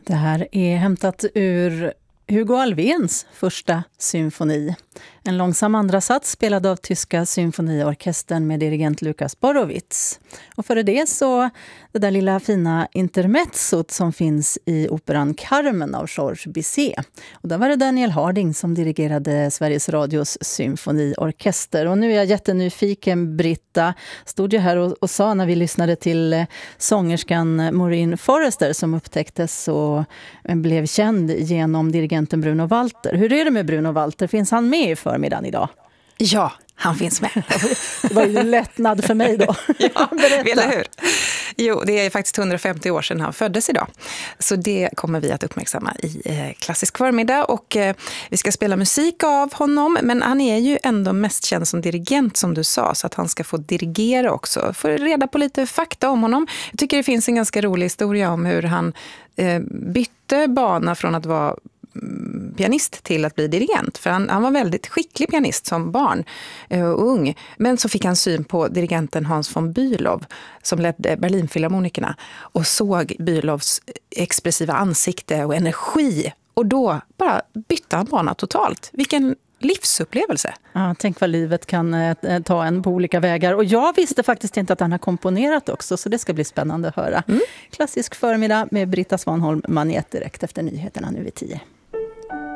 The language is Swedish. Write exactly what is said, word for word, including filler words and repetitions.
Det här är hämtat ur Hugo Alfvéns första symfoni. En långsam andra sats spelad av tyska symfoniorkestern med dirigent Lukas Borowitz. Och före det så det där lilla fina intermezzot som finns i operan Carmen av Georges Bizet. Och där var det Daniel Harding som dirigerade Sveriges Radios symfoniorkester. Och nu är jag jättenyfiken, Britta. Stod ju här och, och sa när vi lyssnade till sångerskan Maureen Forrester som upptäcktes och blev känd genom dirigenten Bruno Walter. Hur är det med Bruno Walter? Finns han med i förmiddagen idag? Ja, han finns med. Det var ju lättnad för mig då. Ja, eller hur? Jo, det är faktiskt hundrafemtio år sedan han föddes idag. Så det kommer vi att uppmärksamma i eh, klassisk förmiddag. Och eh, vi ska spela musik av honom. Men han är ju ändå mest känd som dirigent som du sa. Så att han ska få dirigera också. Få reda på lite fakta om honom. Jag tycker det finns en ganska rolig historia om hur han eh, bytte bana från att vara pianist till att bli dirigent. För han, han var väldigt skicklig pianist som barn och ung. Men så fick han syn på dirigenten Hans von Bülow som ledde Berlinfilharmonikerna och såg Bülows expressiva ansikte och energi. Och då bara bytte han bana totalt. Vilken livsupplevelse. Ja, tänk vad livet kan eh, ta en på olika vägar. Och jag visste faktiskt inte att han har komponerat också, så det ska bli spännande att höra. Mm. Klassisk förmiddag med Britta Svanholm, Magnet direkt efter nyheterna nu vid tio.